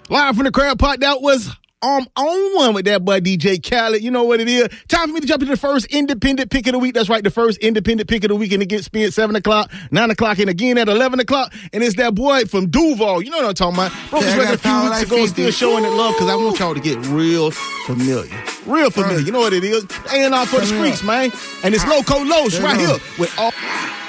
Live from the Crab Pot, that was on one with that boy DJ Khaled. You know what it is. Time for me to jump into the first independent pick of the week. That's right, the first independent pick of the week, and it gets spent at 7 o'clock, 9 o'clock, and again at 11 o'clock. And it's that boy from Duval. You know what I'm talking about. Broke this record a few weeks ago, still showing it love because I want y'all to get real familiar. Real familiar. You know what it is. A&R for the streets, man. And it's Loco Los right here with all...